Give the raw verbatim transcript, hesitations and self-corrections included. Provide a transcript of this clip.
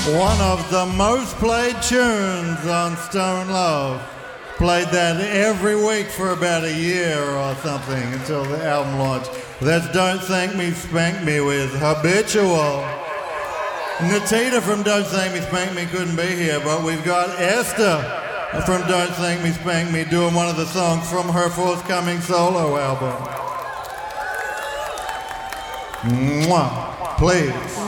One of the most played tunes on Stone Love. Played that every week for about a year or something until the album launched. That's Don't Thank Me, Spank Me with Habitual. Natita from Don't Thank Me, Spank Me couldn't be here, but we've got Esther from Don't Thank Me, Spank Me doing one of the songs from her forthcoming solo album. Mwah. Please.